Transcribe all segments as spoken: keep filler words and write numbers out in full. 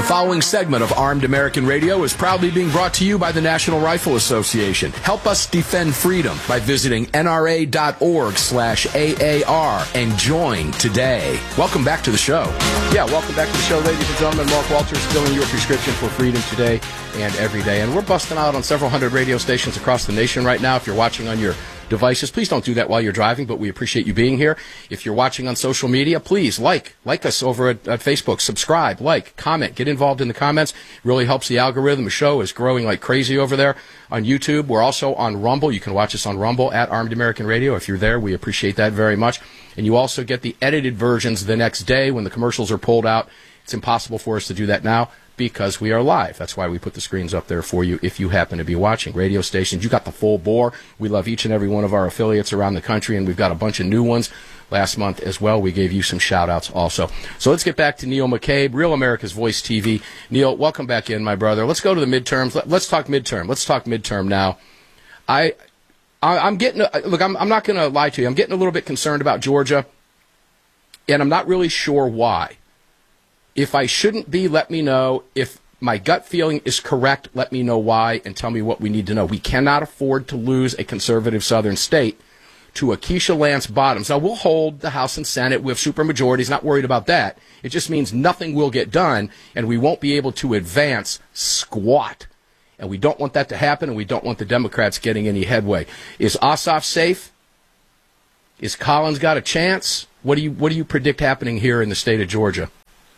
following segment of Armed American Radio is proudly being brought to you by the National Rifle Association. Help us defend freedom by visiting nra.org slash AAR and join today. Welcome back to the show. Yeah, welcome back to the show, ladies and gentlemen. Mark Walters filling your prescription for freedom today and every day. And we're busting out on several hundred radio stations across the nation right now. If you're watching on your devices, please don't do that while you're driving, but we appreciate you being here. If you're watching on social media, please like like us over at, at Facebook, subscribe, like, comment, get involved in the comments. It really helps the algorithm. The show is growing like crazy over there on YouTube. We're also on Rumble. You can watch us on Rumble at Armed American Radio. If you're there, we appreciate that very much. And you also get the edited versions the next day when the commercials are pulled out. It's impossible for us to do that now because we are live. That's why we put the screens up there for you if you happen to be watching. Radio stations, you got the full bore. We love each and every one of our affiliates around the country, and we've got a bunch of new ones last month as well. We gave you some shout-outs also. So let's get back to Neil McCabe, Real America's Voice T V. Neil, welcome back in, my brother. Let's go to the midterms. Let, let's talk midterm. Let's talk midterm now. I, I, I'm getting, look, I'm, I'm not going to lie to you. I'm getting a little bit concerned about Georgia, and I'm not really sure why. If I shouldn't be, let me know. If my gut feeling is correct, let me know why and tell me what we need to know. We cannot afford to lose a conservative southern state to a Keisha Lance Bottoms. Now, we'll hold the House and Senate with supermajorities, not worried about that. It just means nothing will get done, and we won't be able to advance squat. And we don't want that to happen, and we don't want the Democrats getting any headway. Is Ossoff safe? Is Collins got a chance? What do you, what do you predict happening here in the state of Georgia?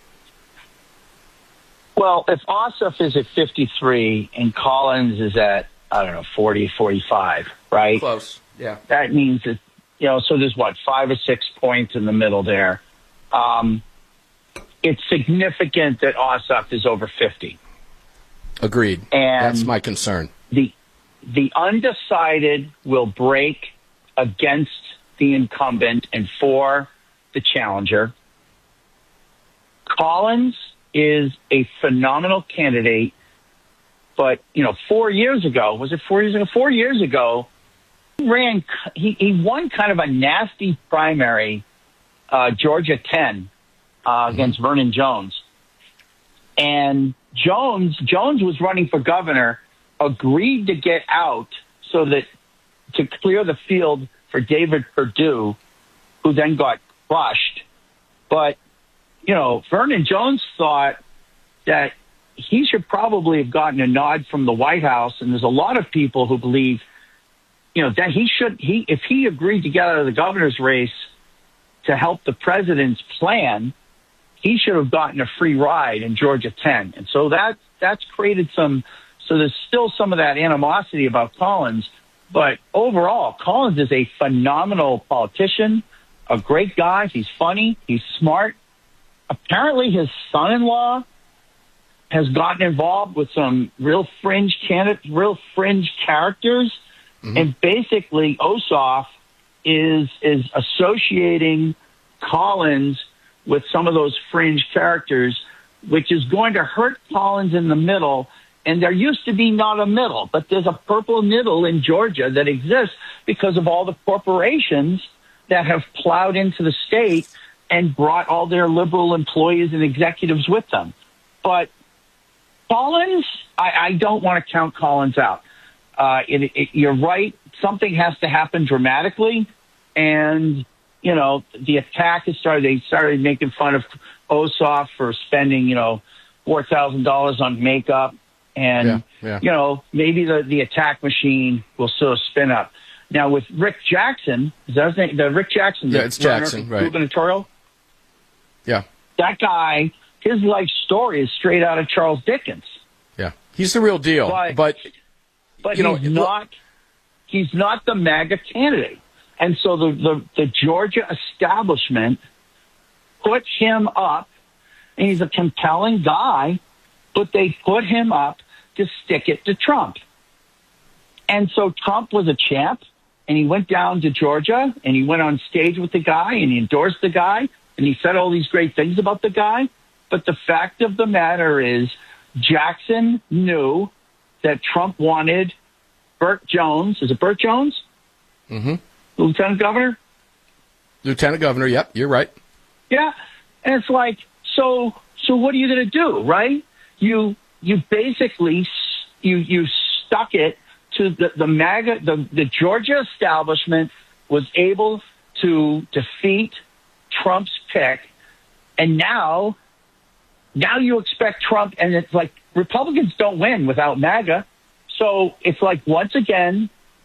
Well, if Ossoff is at fifty-three and Collins is at, I don't know, forty, forty-five, right? Close, yeah. That means that, you know, so there's what, five or six points in the middle there. Um, it's significant that Ossoff is over fifty. Agreed. And that's my concern. The, the undecided will break against the incumbent and for the challenger. Collins is a phenomenal candidate, but, you know, four years ago, was it four years ago? Four years ago, he ran, he, he won kind of a nasty primary, uh, Georgia ten, uh, against mm-hmm. Vernon Jones. And Jones, Jones was running for governor, agreed to get out so that, to clear the field for David Perdue, who then got crushed. But, you know, Vernon Jones thought that he should probably have gotten a nod from the White House, and there's a lot of people who believe, you know, that he should, he if he agreed to get out of the governor's race to help the president's plan, he should have gotten a free ride in Georgia ten. And so that that's created some, so there's still some of that animosity about Collins, but overall, Collins is a phenomenal politician, a great guy. He's funny, he's smart. Apparently his son-in-law has gotten involved with some real fringe candidates, real fringe characters. Mm-hmm. And basically Ossoff is, is associating Collins with some of those fringe characters, which is going to hurt Collins in the middle. And there used to be not a middle, but there's a purple middle in Georgia that exists because of all the corporations that have plowed into the state and brought all their liberal employees and executives with them. But Collins, I, I don't want to count Collins out. Uh, it, it, you're right. Something has to happen dramatically. And, you know, the attack has started. They started making fun of Ossoff for spending, you know, four thousand dollars on makeup. And, yeah, yeah. you know, maybe the, the attack machine will sort of spin up. Now, with Rick Jackson, is that his name? The Rick Jackson, yeah, it's Jackson, right? Gubernatorial. Yeah. That guy, his life story is straight out of Charles Dickens. Yeah. He's the real deal. But, but, but you he's know, not he's not the MAGA candidate. And so the, the, the Georgia establishment put him up, and he's a compelling guy, but they put him up to stick it to Trump. And so Trump was a champ, and he went down to Georgia, and he went on stage with the guy, and he endorsed the guy, and he said all these great things about the guy. But the fact of the matter is Jackson knew that Trump wanted Burt Jones. Is it Burt Jones? Mm-hmm. Lieutenant Governor? Lieutenant Governor, yep, you're right. Yeah. And it's like, so so what are you going to do, right? you you basically you you stuck it to the the MAGA the the Georgia establishment was able to defeat Trump's pick, and now now you expect Trump, and it's like Republicans don't win without MAGA, so it's like once again.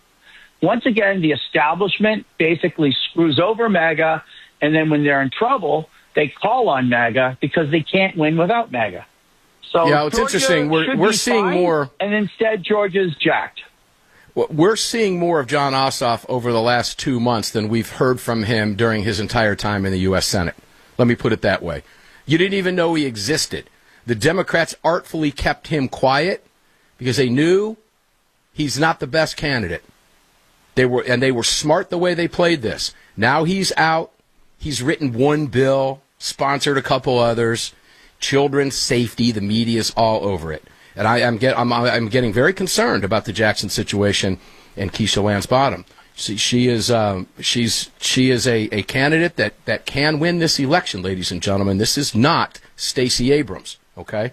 Once again, the establishment basically screws over MAGA, and then when they're in trouble, they call on MAGA because they can't win without MAGA. So yeah, it's Georgia interesting. We're we're seeing fine, more, and instead Georgia's jacked. We're seeing more of Jon Ossoff over the last two months than we've heard from him during his entire time in the U S Senate. Let me put it that way. You didn't even know he existed. The Democrats artfully kept him quiet because they knew he's not the best candidate. They were, and they were smart the way they played this. Now he's out. He's written one bill, sponsored a couple others. Children's safety, the media's all over it. And I, I'm, get, I'm, I'm getting very concerned about the Jackson situation and Keisha Lance Bottom. She, she is, um, she's, she is a, a candidate that, that can win this election, ladies and gentlemen. This is not Stacey Abrams, okay?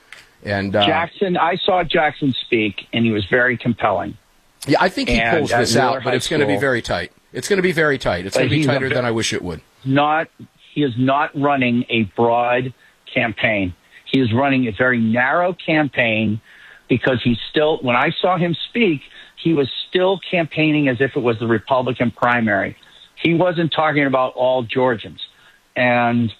And uh, Jackson, I saw Jackson speak, and he was very compelling. Yeah, I think he and pulls this out, but it's going to be school, very tight. It's going to be very tight. It's going to be tighter a, than I wish it would. Not, he is not running a broad campaign. He is running a very narrow campaign because he's still, when I saw him speak, he was still campaigning as if it was the Republican primary. He wasn't talking about all Georgians. And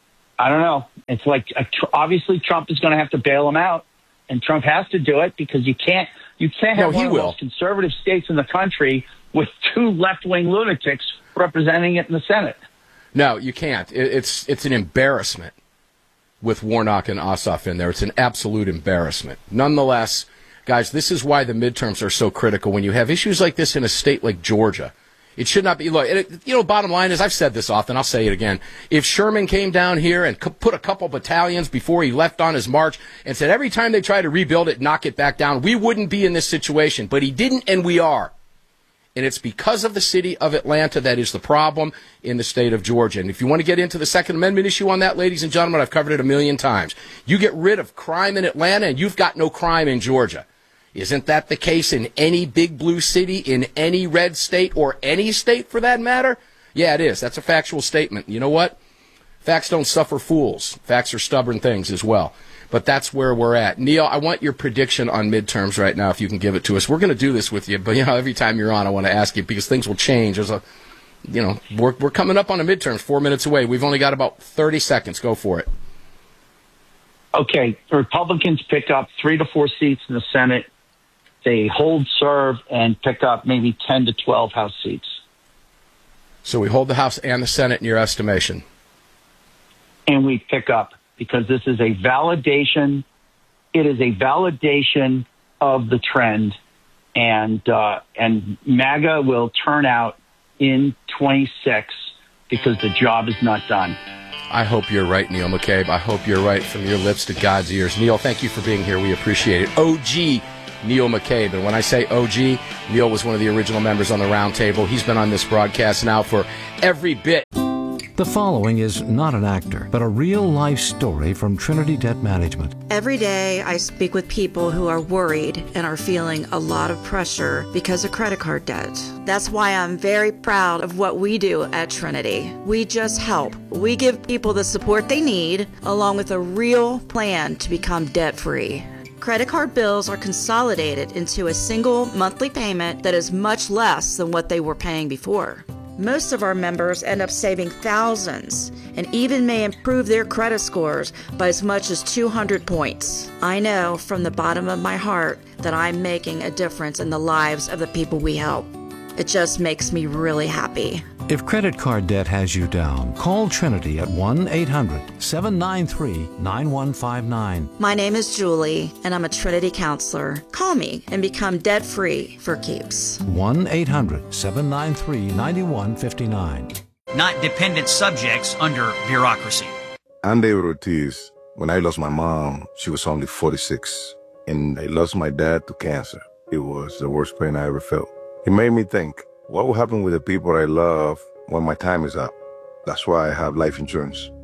I don't know. It's like, obviously Trump is going to have to bail him out, and Trump has to do it because you can't, You can't have no, one of the will. most conservative states in the country with two left-wing lunatics representing it in the Senate. No, you can't. It, it's it's an embarrassment with Warnock and Ossoff in there. It's an absolute embarrassment. Nonetheless, guys, this is why the midterms are so critical. When you have issues like this in a state like Georgia, it should not be. Look, it, you know, bottom line is, I've said this often, I'll say it again. If Sherman came down here and put a couple battalions before he left on his march and said every time they try to rebuild it, knock it back down, we wouldn't be in this situation. But he didn't, and we are. And it's because of the city of Atlanta that is the problem in the state of Georgia. And if you want to get into the Second Amendment issue on that, ladies and gentlemen, I've covered it a million times. You get rid of crime in Atlanta, and you've got no crime in Georgia. Isn't that the case in any big blue city, in any red state, or any state for that matter? Yeah, it is. That's a factual statement. You know what? Facts don't suffer fools. Facts are stubborn things as well. But that's where we're at. Neil, I want your prediction on midterms right now, if you can give it to us. We're going to do this with you, but you know, every time you're on, I want to ask you because things will change. There's a, you know, we're we're coming up on a midterms, four minutes away. We've only got about thirty seconds. Go for it. Okay, Republicans pick up three to four seats in the Senate. They hold serve and pick up maybe ten to twelve House seats. So we hold the House and the Senate in your estimation. And we pick up, because this is a validation. It is a validation of the trend. And, uh, and MAGA will turn out in twenty-six because the job is not done. I hope you're right, Neil McCabe. I hope you're right from your lips to God's ears. Neil, thank you for being here. We appreciate it. O G Neil McCabe. And when I say O G, Neil was one of the original members on the round table. He's been on this broadcast now for every bit. The following is not an actor, but a real-life story from Trinity Debt Management. Every day I speak with people who are worried and are feeling a lot of pressure because of credit card debt. That's why I'm very proud of what we do at Trinity. We just help. We give people the support they need, along with a real plan to become debt-free. Credit card bills are consolidated into a single monthly payment that is much less than what they were paying before. Most of our members end up saving thousands and even may improve their credit scores by as much as two hundred points. I know from the bottom of my heart that I'm making a difference in the lives of the people we help. It just makes me really happy. If credit card debt has you down, call Trinity at one eight hundred seven nine three nine one five nine. My name is Julie, and I'm a Trinity counselor. Call me and become debt-free for keeps. one eight hundred seven nine three nine one five nine. Not dependent subjects under bureaucracy. I'm David Ortiz. When I lost my mom, she was only forty-six. And I lost my dad to cancer. It was the worst pain I ever felt. It made me think, what will happen with the people I love when my time is up? That's why I have life insurance.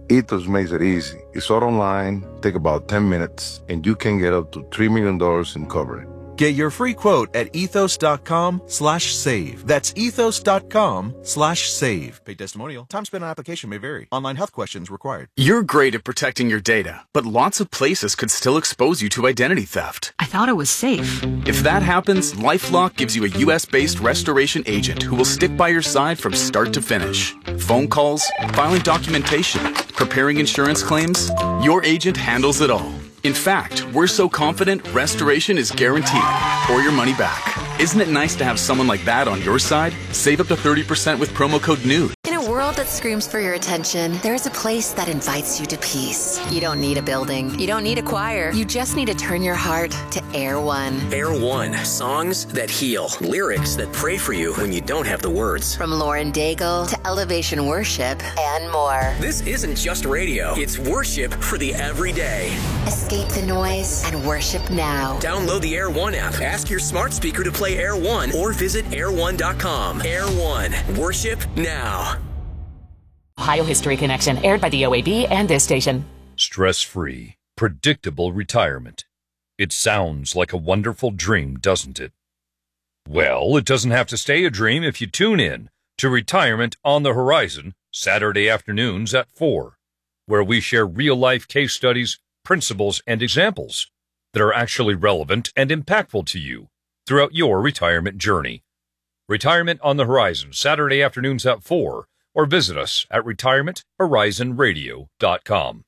Ethos makes it easy. It's all online, take about ten minutes, and you can get up to three million dollars in coverage. Get your free quote at ethos.com slash save. That's ethos.com slash save. Paid testimonial. Time spent on application may vary. Online health questions required. You're great at protecting your data, but lots of places could still expose you to identity theft. I thought it was safe. If that happens, LifeLock gives you a U S-based restoration agent who will stick by your side from start to finish. Phone calls, filing documentation, preparing insurance claims, your agent handles it all. In fact, we're so confident restoration is guaranteed or your money back. Isn't it nice to have someone like that on your side? Save up to thirty percent with promo code NEW. In a world that screams for your attention, there's a place that invites you to peace. You don't need a building. You don't need a choir. You just need to turn your heart to Air One. Air One. Songs that heal. Lyrics that pray for you when you don't have the words. From Lauren Daigle to Elevation Worship and more. This isn't just radio. It's worship for the everyday. Escape the noise and worship now. Download the Air One app. Ask your smart speaker to play Air One or visit air one dot com. Air One. Worship now. Ohio History Connection, aired by the O A B and this station. Stress-free, predictable retirement. It sounds like a wonderful dream, doesn't it? Well, it doesn't have to stay a dream if you tune in to Retirement on the Horizon, Saturday afternoons at four, where we share real-life case studies, principles, and examples that are actually relevant and impactful to you throughout your retirement journey. Retirement on the Horizon, Saturday afternoons at four, or visit us at retirement horizon radio dot com.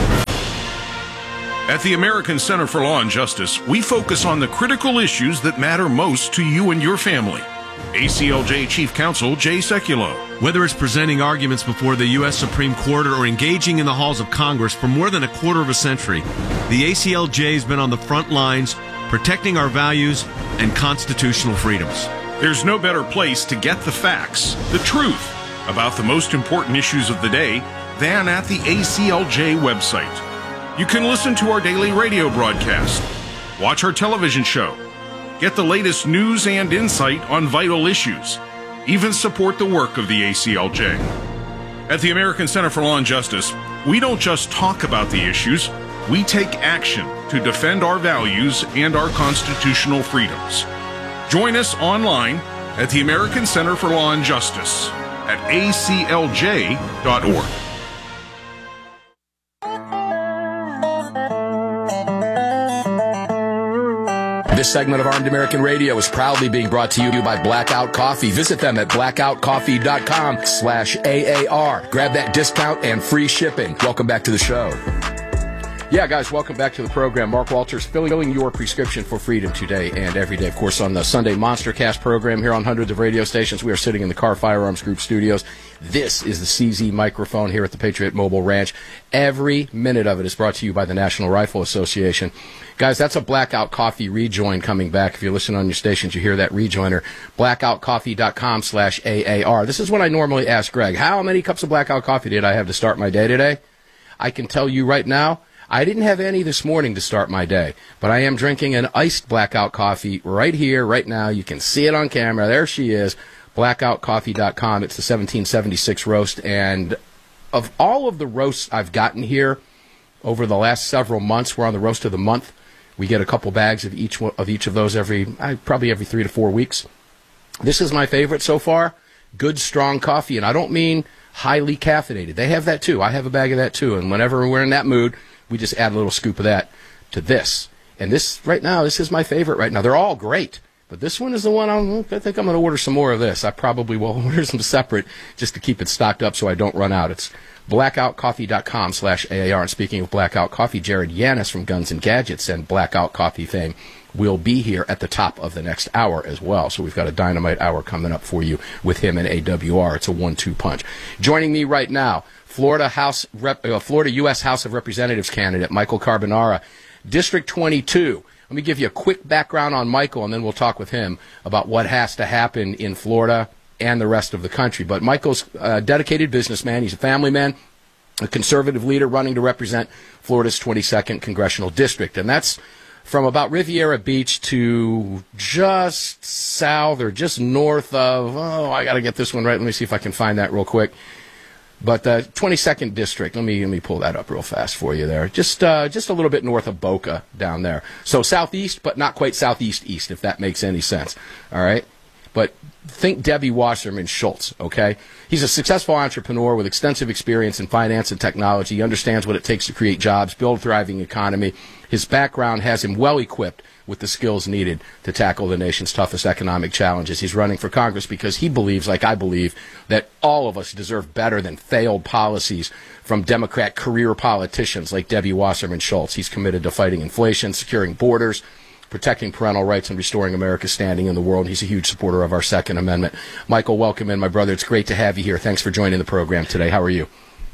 At the American Center for Law and Justice, we focus on the critical issues that matter most to you and your family. A C L J Chief Counsel Jay Sekulow. Whether it's presenting arguments before the U S Supreme Court or engaging in the halls of Congress for more than a quarter of a century, the A C L J has been on the front lines protecting our values and constitutional freedoms. There's no better place to get the facts, the truth, about the most important issues of the day than at the A C L J website. You can listen to our daily radio broadcast, watch our television show, get the latest news and insight on vital issues, even support the work of the A C L J. At the American Center for Law and Justice, we don't just talk about the issues, we take action to defend our values and our constitutional freedoms. Join us online at the American Center for Law and Justice at A C L J dot org. This segment of Armed American Radio is proudly being brought to you by Blackout Coffee. Visit them at blackout coffee dot com slash A A R. Grab that discount and free shipping. Welcome back to the show. Yeah, guys, welcome back to the program. Mark Walters filling your prescription for freedom today and every day. Of course, on the Sunday Monstercast program here on hundreds of radio stations, we are sitting in the Carr Firearms Group studios. This is the C Z microphone here at the Patriot Mobile Ranch. Every minute of it is brought to you by the National Rifle Association. Guys, that's a Blackout Coffee rejoin coming back. If you're listening on your stations, you hear that rejoiner. blackout coffee dot com slash A A R. This is what I normally ask Greg. How many cups of Blackout Coffee did I have to start my day today? I can tell you right now, I didn't have any this morning to start my day, but I am drinking an iced Blackout Coffee right here, right now. You can see it on camera. There she is, blackout coffee dot com. It's the seventeen seventy-six roast, and of all of the roasts I've gotten here over the last several months, we're on the roast of the month. We get a couple bags of each of each of those every, probably every three to four weeks. This is my favorite so far. Good, strong coffee, and I don't mean highly caffeinated. They have that too. I have a bag of that too, and whenever we're in that mood, we just add a little scoop of that to this. And this, right now, this is my favorite right now. They're all great, but this one is the one I'm, I think I'm going to order some more of this. I probably will order some separate just to keep it stocked up so I don't run out. It's blackout coffee dot com slash A A R. And speaking of Blackout Coffee, Jared Yanis from Guns and Gadgets and Blackout Coffee fame will be here at the top of the next hour as well. So we've got a dynamite hour coming up for you with him and A W R. It's a one two punch. Joining me right now, Florida House, Rep, uh, Florida U S House of Representatives candidate Michael Carbonara, District twenty-two. Let me give you a quick background on Michael, and then we'll talk with him about what has to happen in Florida and the rest of the country. But Michael's a dedicated businessman. He's a family man, a conservative leader running to represent Florida's twenty-second congressional district. And that's from about Riviera Beach to just south or just north of, oh, I got to get this one right. Let me see if I can find that real quick. But the twenty-second district, let me let me pull that up real fast for you there. Just uh, just a little bit north of Boca down there. So southeast, but not quite southeast east, if that makes any sense. All right? But think Debbie Wasserman Schultz, okay? He's a successful entrepreneur with extensive experience in finance and technology. He understands what it takes to create jobs, build a thriving economy. His background has him well equipped with the skills needed to tackle the nation's toughest economic challenges. He's running for Congress because he believes, like I believe, that all of us deserve better than failed policies from Democrat career politicians like Debbie Wasserman Schultz. He's committed to fighting inflation, securing borders, protecting parental rights, and restoring America's standing in the world. He's a huge supporter of our Second Amendment. Michael, welcome in, my brother. It's great to have you here. Thanks for joining the program today. How are you?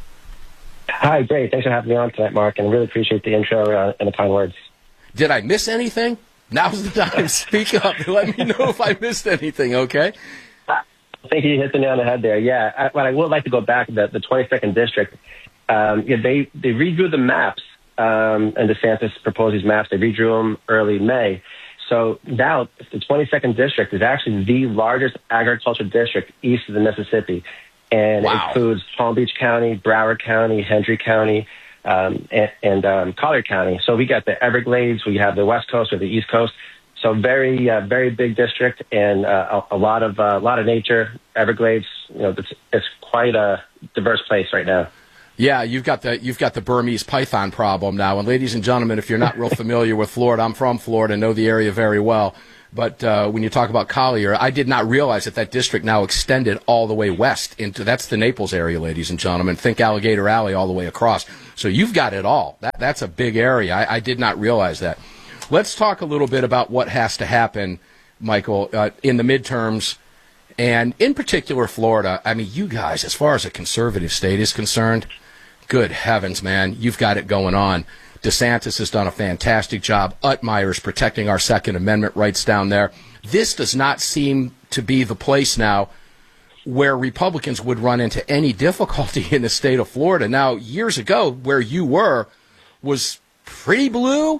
Hi, great. Thanks for having me on tonight, Mark, and I really appreciate the intro uh, and the kind words. Did I miss anything? Now's the time. Speak up. Let me know if I missed anything, okay? I think you hit the nail on the head there. Yeah, I, but I would like to go back to the, the twenty-second district. Um, yeah, they, they redrew the maps, um, and DeSantis proposed these maps. They redrew them early May. So now the twenty-second district is actually the largest agricultural district east of the Mississippi. And wow. It includes Palm Beach County, Broward County, Hendry County, um, and, and um, Collier County. So we got the Everglades, we have the West Coast or the East Coast. So very, uh, very big district, and uh, a, a lot of uh, a lot of nature. Everglades, you know, it's, it's quite a diverse place right now. Yeah, you've got the you've got the Burmese python problem now. And ladies and gentlemen, if you're not real familiar with Florida, I'm from Florida, know the area very well. But uh, when you talk about Collier, I did not realize that that district now extended all the way west into, that's the Naples area, ladies and gentlemen. Think Alligator Alley all the way across. So you've got it all. That, that's a big area. I, I did not realize that. Let's talk a little bit about what has to happen, Michael, uh, in the midterms, and in particular Florida. I mean, you guys, as far as a conservative state is concerned, good heavens, man, you've got it going on. DeSantis has done a fantastic job. Utmeyer's protecting our Second Amendment rights down there. This does not seem to be the place now where Republicans would run into any difficulty in the state of Florida. Now, years ago, where you were was pretty blue,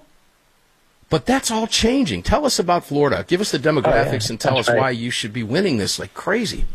but that's all changing. Tell us about Florida. Give us the demographics oh, yeah. and tell that's us right. why you should be winning this like crazy.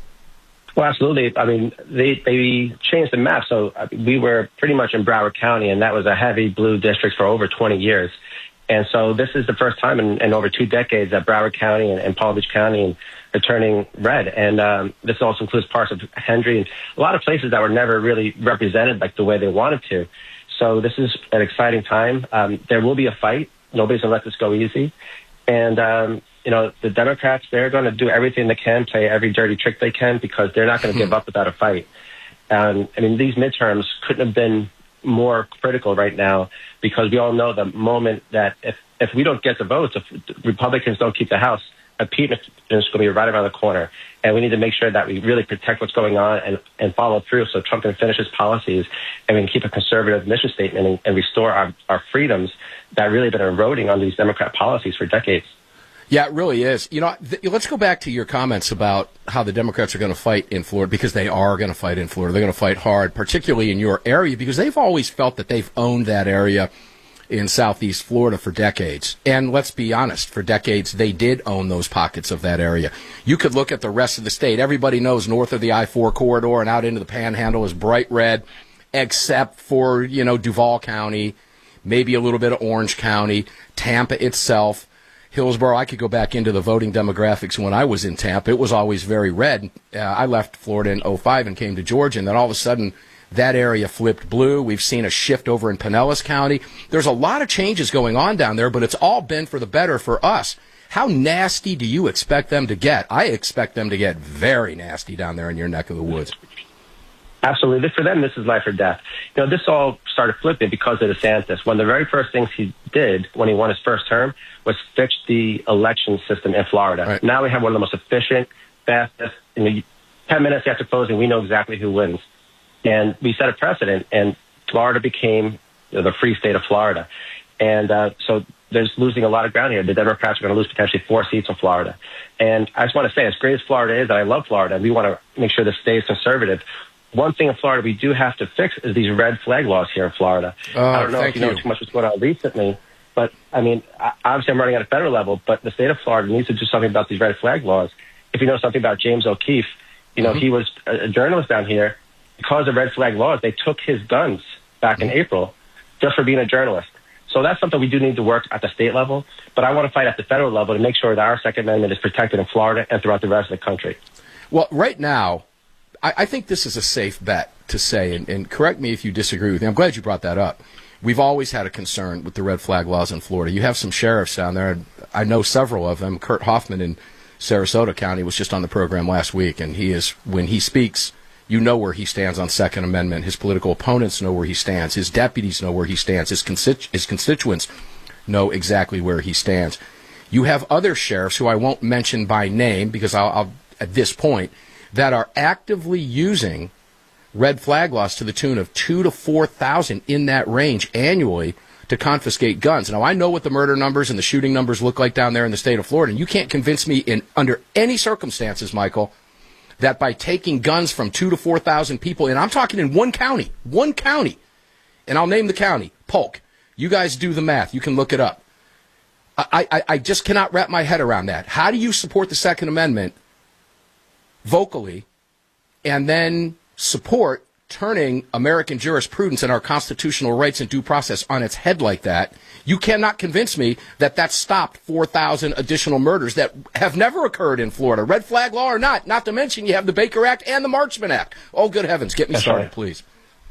Well, absolutely. I mean, they, they changed the map. So I mean, we were pretty much in Broward County, and that was a heavy blue district for over twenty years. And so this is the first time in, in over two decades that Broward County and, and Palm Beach County are turning red. And um, this also includes parts of Hendry and a lot of places that were never really represented like the way they wanted to. So this is an exciting time. Um, there will be a fight. Nobody's going to let this go easy. And, um, you know, the Democrats, they're going to do everything they can, play every dirty trick they can, because they're not going to give up without a fight. Um, I mean, these midterms couldn't have been more critical right now, because we all know the moment that if, if we don't get the votes, if Republicans don't keep the House, impeachment is going to be right around the corner. And we need to make sure that we really protect what's going on and, and follow through so Trump can finish his policies and we can keep a conservative mission statement and, and restore our, our freedoms that really have been eroding on these Democrat policies for decades. Yeah, it really is. You know, th- let's go back to your comments about how the Democrats are going to fight in Florida, because they are going to fight in Florida. They're going to fight hard, particularly in your area, because they've always felt that they've owned that area in southeast Florida for decades. And let's be honest, for decades, they did own those pockets of that area. You could look at the rest of the state. Everybody knows north of the I four corridor and out into the Panhandle is bright red, except for, you know, Duval County, maybe a little bit of Orange County, Tampa itself. Hillsborough, I could go back into the voting demographics when I was in Tampa. It was always very red. Uh, I left Florida in oh five and came to Georgia, and then all of a sudden that area flipped blue. We've seen a shift over in Pinellas County. There's a lot of changes going on down there, but it's all been for the better for us. How nasty do you expect them to get? I expect them to get very nasty down there in your neck of the woods. Absolutely. For them, this is life or death. You know, this all started flipping because of DeSantis. One of the very first things he did when he won his first term was fix the election system in Florida. Right. Now we have one of the most efficient, fastest, you know, ten minutes after closing, we know exactly who wins. And we set a precedent, and Florida became, you know, the free state of Florida. And uh, so there's losing a lot of ground here. The Democrats are going to lose potentially four seats in Florida. And I just want to say, as great as Florida is, and I love Florida, and we want to make sure the state is conservative, one thing in Florida we do have to fix is these red flag laws here in Florida. Oh, I don't know if you know you. too much what's going on recently, but, I mean, obviously I'm running at a federal level, but the state of Florida needs to do something about these red flag laws. If you know something about James O'Keefe, you know, mm-hmm. he was a journalist down here, because of red flag laws, they took his guns back in April just for being a journalist. So that's something we do need to work at the state level. But I want to fight at the federal level to make sure that our Second Amendment is protected in Florida and throughout the rest of the country. Well, right now, I, I think this is a safe bet to say, and, and correct me if you disagree with me. I'm glad you brought that up. We've always had a concern with the red flag laws in Florida. You have some sheriffs down there. I know several of them. Kurt Hoffman in Sarasota County was just on the program last week, and he is, when he speaks, you know where he stands on Second Amendment. His political opponents know where he stands. His deputies know where he stands. His, constitu- his constituents know exactly where he stands. You have other sheriffs who I won't mention by name because I'll, I'll at this point, that are actively using red flag laws to the tune of two to four thousand in that range annually to confiscate guns. Now, I know what the murder numbers and the shooting numbers look like down there in the state of Florida, and you can't convince me in under any circumstances, Michael, that by taking guns from two to four thousand people, and I'm talking in one county, one county, and I'll name the county, Polk. You guys do the math. You can look it up. I, I, I just cannot wrap my head around that. How do you support the Second Amendment vocally and then support turning American jurisprudence and our constitutional rights and due process on its head like that? You cannot convince me that that stopped four thousand additional murders that have never occurred in Florida, red flag law or not, not to mention you have the Baker Act and the Marchman Act. Oh, good heavens, get me That's started, right. please.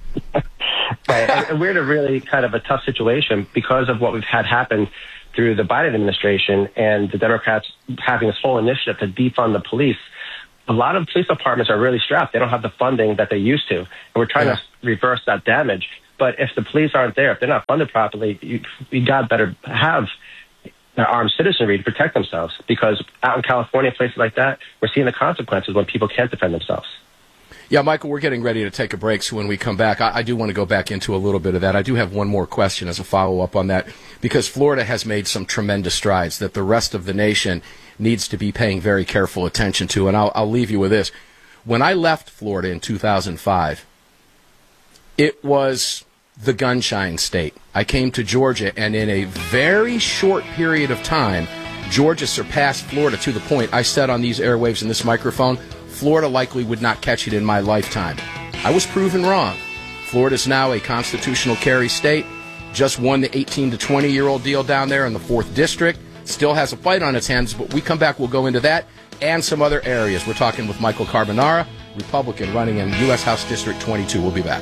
Right. And, and we're in a really kind of a tough situation because of what we've had happen through the Biden administration and the Democrats having this whole initiative to defund the police. A lot of police departments are really strapped. They don't have the funding that they used to. And we're trying yeah. to reverse that damage. But if the police aren't there, if they're not funded properly, you, you got better have their armed citizenry to protect themselves. Because out in California, places like that, we're seeing the consequences when people can't defend themselves. Yeah, Michael, we're getting ready to take a break, so when we come back, I, I do want to go back into a little bit of that. I do have one more question as a follow-up on that, because Florida has made some tremendous strides that the rest of the nation needs to be paying very careful attention to, and I'll, I'll leave you with this. When I left Florida in two thousand five, it was the gunshine state. I came to Georgia, and in a very short period of time, Georgia surpassed Florida to the point I said on these airwaves and this microphone, Florida likely would not catch it in my lifetime. I was proven wrong. Florida is now a constitutional carry state, just won the eighteen to twenty-year-old deal down there in the fourth District, still has a fight on its hands, but we come back, we'll go into that and some other areas. We're talking with Michael Carbonara, Republican, running in U S House District twenty-two. We'll be back.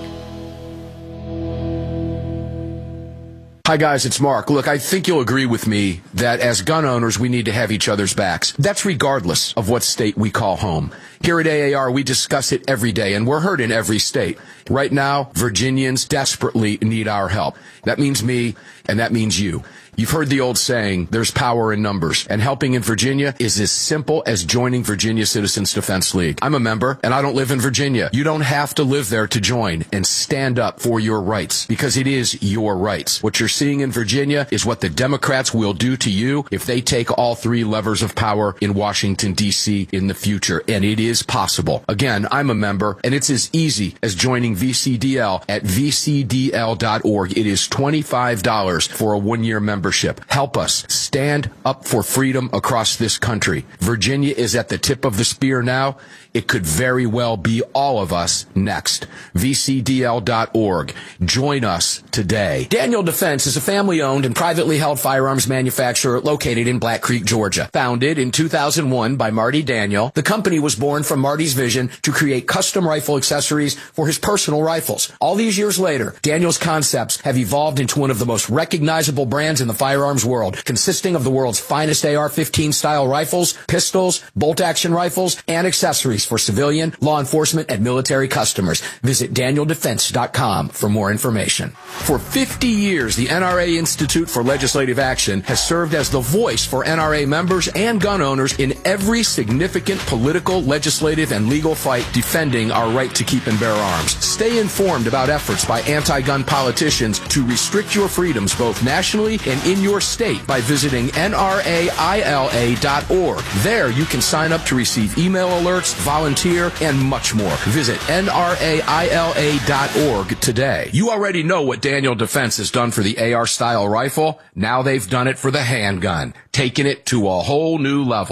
Hi, guys, it's Mark. Look, I think you'll agree with me that as gun owners, we need to have each other's backs. That's regardless of what state we call home. Here at A A R, we discuss it every day, and we're heard in every state. Right now, Virginians desperately need our help. That means me, and that means you. You've heard the old saying, there's power in numbers, and helping in Virginia is as simple as joining Virginia Citizens Defense League. I'm a member, and I don't live in Virginia. You don't have to live there to join and stand up for your rights, because it is your rights. What you're seeing in Virginia is what the Democrats will do to you if they take all three levers of power in Washington, D C in the future, and it is possible. Again, I'm a member, and it's as easy as joining V C D L at v c d l dot org. It is twenty-five dollars for a one-year membership. Help us stand up for freedom across this country. Virginia is at the tip of the spear now. It could very well be all of us next. v c d l dot org. Join us today. Daniel Defense is a family-owned and privately held firearms manufacturer located in Black Creek, Georgia. Founded in two thousand one by Marty Daniel, the company was born from Marty's vision to create custom rifle accessories for his personal rifles. All these years later, Daniel's concepts have evolved into one of the most recognizable brands in the firearms world, consisting of the world's finest A R fifteen style rifles, pistols, bolt-action rifles, and accessories for civilian, law enforcement, and military customers. Visit daniel defense dot com for more information. For fifty years, the N R A Institute for Legislative Action has served as the voice for N R A members and gun owners in every significant political, legislative, and legal fight defending our right to keep and bear arms. Stay informed about efforts by anti-gun politicians to restrict your freedoms both nationally and in your state by visiting N R A I L A dot org. There you can sign up to receive email alerts, volunteer, and much more. Visit N R A I L A dot org today. You already know what Daniel Defense has done for the A R-style rifle. Now they've done it for the handgun, taking it to a whole new level. The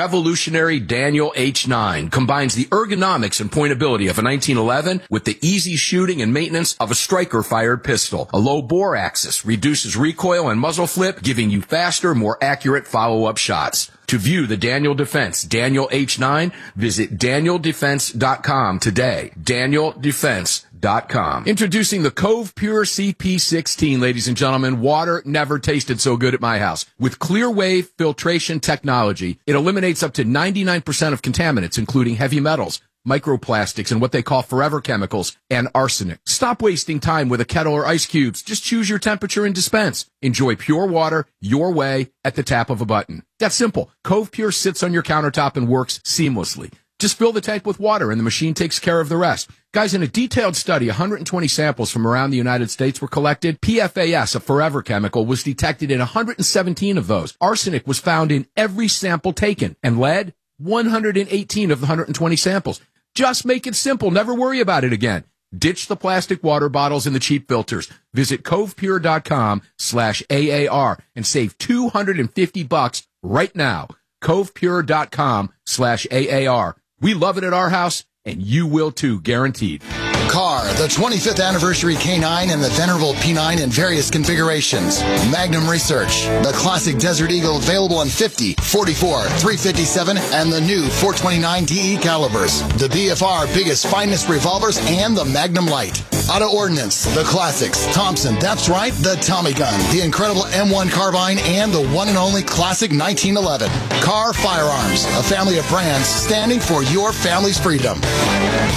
revolutionary Daniel H nine combines the ergonomics and pointability of a nineteen eleven with the easy shooting and maintenance of a striker-fired pistol. A low bore axis reduces recoil and muzzle flip, giving you faster, more accurate follow-up shots. To view the Daniel Defense Daniel H nine, visit daniel defense dot com today. daniel defense dot com. Introducing the Cove Pure C P sixteen, ladies and gentlemen. Water never tasted so good at my house. With clear wave filtration technology, it eliminates up to ninety-nine percent of contaminants, including heavy metals, microplastics, and what they call forever chemicals, and arsenic. Stop wasting time with a kettle or ice cubes. Just choose your temperature and dispense. Enjoy pure water your way at the tap of a button. That's simple. Cove Pure sits on your countertop and works seamlessly. Just fill the tank with water and the machine takes care of the rest. Guys, in a detailed study, one hundred twenty samples from around the United States were collected. P F A S, a forever chemical, was detected in one hundred seventeen of those. Arsenic was found in every sample taken. And lead, one hundred eighteen of the one hundred twenty samples. Just make it simple. Never worry about it again. Ditch the plastic water bottles and the cheap filters. Visit covepure.com slash AAR and save two hundred fifty bucks right now. covepure.com slash AAR. We love it at our house, and you will too, guaranteed. Car, the twenty-fifth anniversary K nine and the venerable P nine in various configurations. Magnum Research, the classic Desert Eagle available in fifty, forty-four, three fifty-seven, and the new four twenty-nine D E calibers. The B F R biggest, finest revolvers, and the Magnum Light. Auto Ordnance, the classics. Thompson, that's right, the Tommy gun, the incredible M one carbine, and the one and only classic nineteen eleven. Car Firearms, a family of brands standing for your family's freedom.